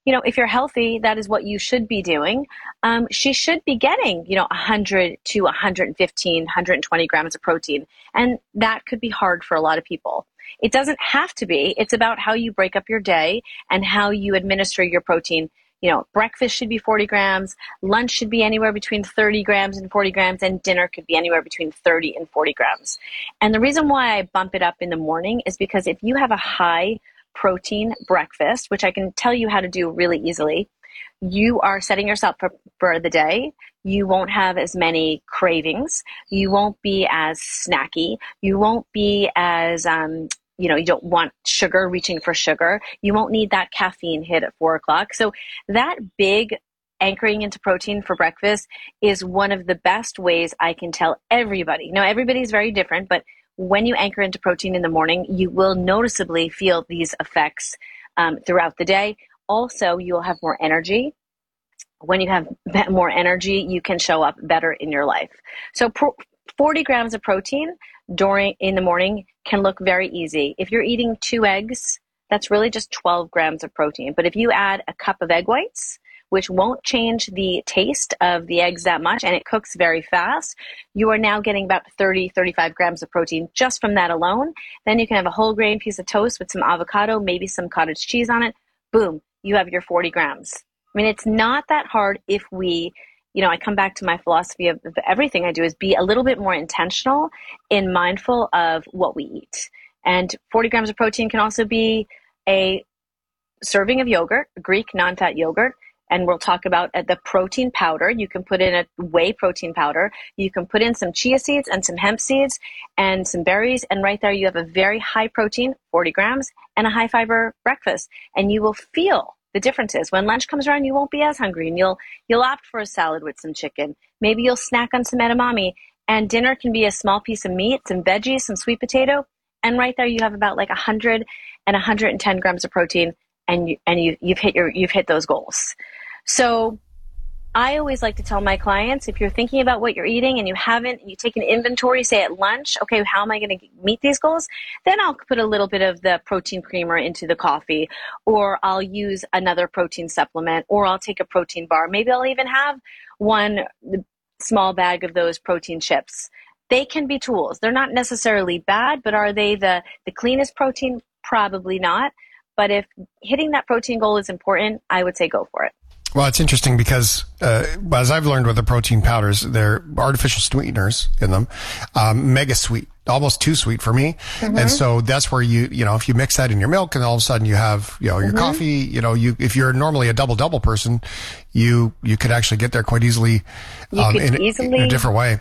if you're healthy, that is what you should be doing. She should be getting, 100 to 115, 120 grams of protein. And that could be hard for a lot of people. It doesn't have to be. It's about how you break up your day and how you administer your protein. Breakfast should be 40 grams, lunch should be anywhere between 30 grams and 40 grams, and dinner could be anywhere between 30 and 40 grams. And the reason why I bump it up in the morning is because if you have a high protein breakfast, which I can tell you how to do really easily, you are setting yourself up for the day. You won't have as many cravings. You won't be as snacky. You won't be as, you don't want sugar, reaching for sugar. You won't need that caffeine hit at 4 o'clock. So that big anchoring into protein for breakfast is one of the best ways I can tell everybody. Now, everybody's very different, but when you anchor into protein in the morning, you will noticeably feel these effects throughout the day. Also, you'll have more energy. When you have more energy, you can show up better in your life. So 40 grams of protein in the morning can look very easy. If you're eating 2 eggs, that's really just 12 grams of protein. But if you add a cup of egg whites, which won't change the taste of the eggs that much, and it cooks very fast, you are now getting about 30, 35 grams of protein just from that alone. Then you can have a whole grain piece of toast with some avocado, maybe some cottage cheese on it. Boom, you have your 40 grams. I mean, it's not that hard if we, I come back to my philosophy of everything I do is be a little bit more intentional and mindful of what we eat. And 40 grams of protein can also be a serving of yogurt, Greek non-fat yogurt. And we'll talk about the protein powder. You can put in a whey protein powder. You can put in some chia seeds and some hemp seeds and some berries. And right there, you have a very high protein, 40 grams, and a high fiber breakfast. And you will feel the differences. When lunch comes around, you won't be as hungry, and you'll opt for a salad with some chicken. Maybe you'll snack on some edamame. And dinner can be a small piece of meat, some veggies, some sweet potato. And right there, you have about like 100 and 110 grams of protein. And you've hit those goals. So I always like to tell my clients, if you're thinking about what you're eating and you take an inventory, say at lunch, okay, how am I going to meet these goals? Then I'll put a little bit of the protein creamer into the coffee, or I'll use another protein supplement, or I'll take a protein bar. Maybe I'll even have one small bag of those protein chips. They can be tools. They're not necessarily bad, but are they the cleanest protein? Probably not. But if hitting that protein goal is important, I would say go for it. Well, it's interesting because as I've learned with the protein powders, they're artificial sweeteners in them, mega sweet, almost too sweet for me. Mm-hmm. And so that's where if you mix that in your milk and all of a sudden you have, your mm-hmm. coffee, if you're normally a double person, you could actually get there quite easily, in a different way.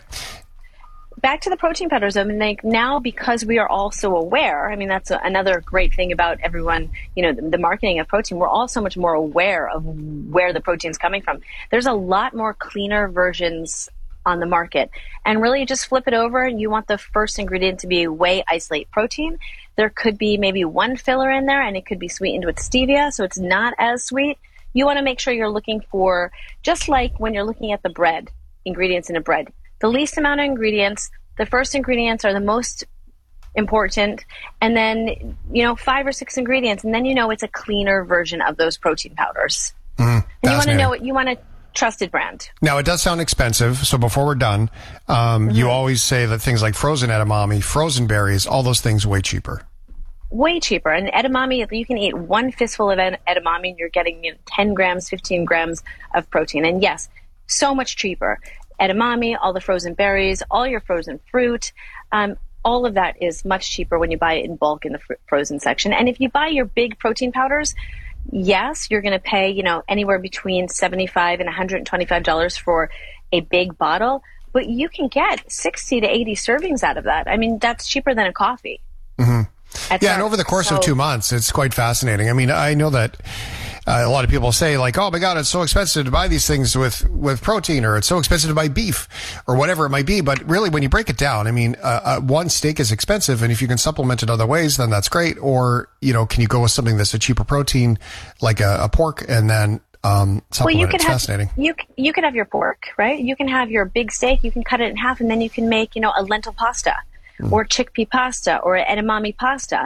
Back to the protein powders. I mean, now because we are all so aware, I mean, that's another great thing about everyone, the marketing of protein. We're all so much more aware of where the protein's coming from. There's a lot more cleaner versions on the market. And really, you just flip it over and you want the first ingredient to be whey isolate protein. There could be maybe one filler in there, and it could be sweetened with stevia, so it's not as sweet. You want to make sure you're looking for, just like when you're looking at the bread, ingredients in a bread, the least amount of ingredients. The first ingredients are the most important, and then 5 or 6 ingredients, and then it's a cleaner version of those protein powders. And you want a trusted brand. Now, it does sound expensive, so before we're done, mm-hmm. you always say that things like frozen edamame, frozen berries, all those things way cheaper. Way cheaper. And edamame, you can eat one fistful of edamame and you're getting 10 grams, 15 grams of protein. And yes, so much cheaper. Edamame, all the frozen berries, all your frozen fruit, all of that is much cheaper when you buy it in bulk in the frozen section. And if you buy your big protein powders, yes, you're going to pay, anywhere between $75 and $125 for a big bottle, but you can get 60 to 80 servings out of that. I mean, that's cheaper than a coffee. Mm-hmm. And over the course of 2 months, it's quite fascinating. I mean, I know that a lot of people say like, oh my God, it's so expensive to buy these things with protein, or it's so expensive to buy beef or whatever it might be. But really, when you break it down, I mean, one steak is expensive, and if you can supplement it other ways, then that's great. Or, can you go with something that's a cheaper protein, like a pork, and then supplement? It's fascinating. You could have your pork, right? You can have your big steak, you can cut it in half, and then you can make, a lentil pasta or chickpea pasta or edamame pasta.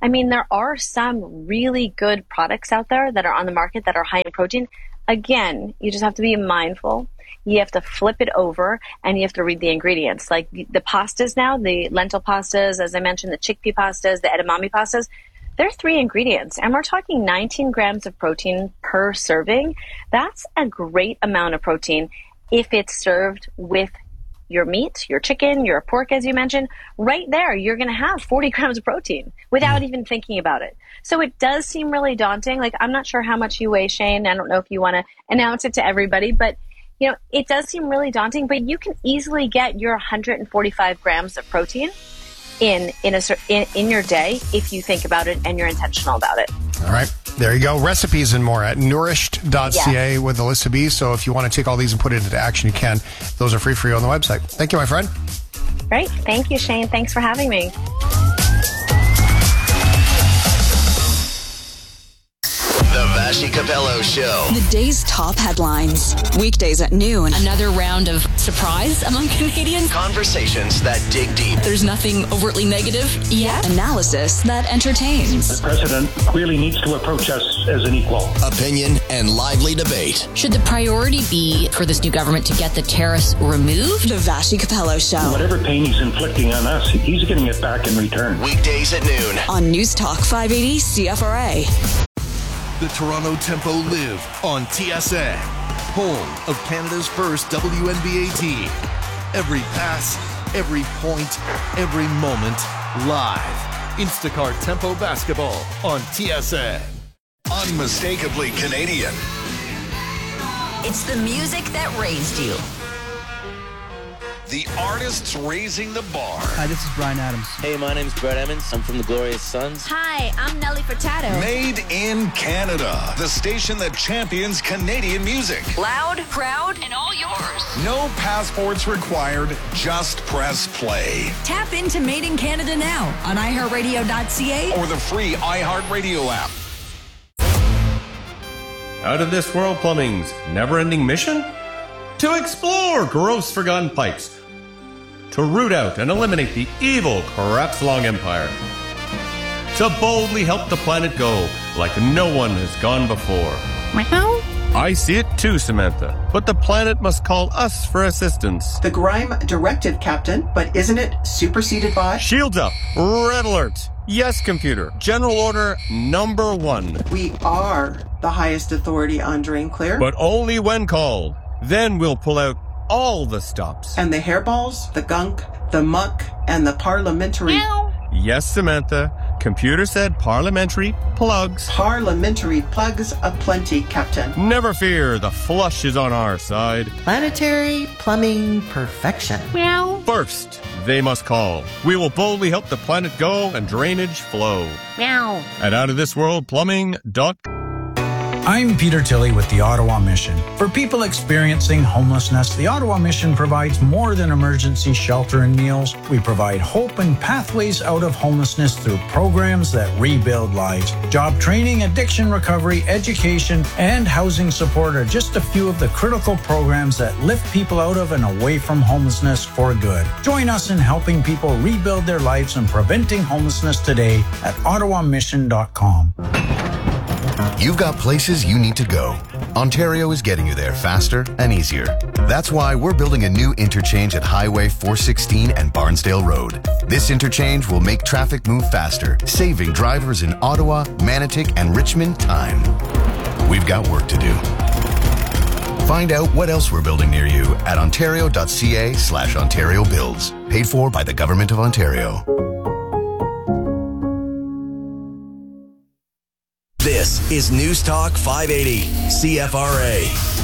I mean, there are some really good products out there that are on the market that are high in protein. Again, you just have to be mindful. You have to flip it over and you have to read the ingredients. Like the pastas now, the lentil pastas, as I mentioned, the chickpea pastas, the edamame pastas, they're 3 ingredients, and we're talking 19 grams of protein per serving. That's a great amount of protein if it's served with your meat, your chicken, your pork, as you mentioned. Right there, you're going to have 40 grams of protein without even thinking about it. So it does seem really daunting. Like, I'm not sure how much you weigh, Shane. I don't know if you want to announce it to everybody, but you know, it does seem really daunting, but you can easily get your 145 grams of protein in your day if you think about it and you're intentional about it. All right. There you go. Recipes and more at nourished.ca with the list of bees. So if you want to take all these and put it into action, you can. Those are free for you on the website. Thank you, my friend. Great. Thank you, Shane. Thanks for having me. The Vassy Capello Show. The day's top headlines. Weekdays at noon. Another round of surprise among Canadians. Conversations that dig deep. There's nothing overtly negative yet. Analysis that entertains. The president clearly needs to approach us as an equal. Opinion and lively debate. Should the priority be for this new government to get the tariffs removed? The Vassy Capello Show. Whatever pain he's inflicting on us, he's getting it back in return. Weekdays at noon. On News Talk 580 CFRA. The Toronto Tempo live on TSN, home of Canada's first WNBA team. Every pass, every point, every moment, live. Instacart Tempo Basketball on TSN. Unmistakably Canadian. It's the music that raised you. The artists raising the bar. Hi, this is Bryan Adams. Hey, my name's Brett Emmons. I'm from the Glorious Sons. Hi, I'm Nelly Furtado. Made in Canada. The station that champions Canadian music. Loud, proud, and all yours. No passports required. Just press play. Tap into Made in Canada now on iHeartRadio.ca or the free iHeartRadio app. Out of This World Plumbing's never-ending mission? To explore gross forgotten pipes. To root out and eliminate the evil Crapslong Empire. To boldly help the planet go like no one has gone before. I see it too, Samantha. But the planet must call us for assistance. The Grime Directive, Captain, but isn't it superseded by? Shields up. Red alert. Yes, computer. General order number 1. We are the highest authority on drain clear. But only when called. Then we'll pull out all the stops. And the hairballs, the gunk, the muck, and the parliamentary... Yes, Samantha. Computer said parliamentary plugs. Parliamentary plugs aplenty, Captain. Never fear, the flush is on our side. Planetary plumbing perfection. Meow. First, they must call. We will boldly help the planet go and drainage flow. Meow. At outofthisworldplumbing.com. I'm Peter Tilley with the Ottawa Mission. For people experiencing homelessness, the Ottawa Mission provides more than emergency shelter and meals. We provide hope and pathways out of homelessness through programs that rebuild lives. Job training, addiction recovery, education, and housing support are just a few of the critical programs that lift people out of and away from homelessness for good. Join us in helping people rebuild their lives and preventing homelessness today at ottawamission.com. You've got places you need to go. Ontario is getting you there faster and easier. That's why we're building a new interchange at Highway 416 and Barnsdale Road. This interchange will make traffic move faster, saving drivers in Ottawa, Manotick, and Richmond time. We've got work to do. Find out what else we're building near you at ontario.ca/Ontario Builds. Paid for by the Government of Ontario. This is News Talk 580, CFRA.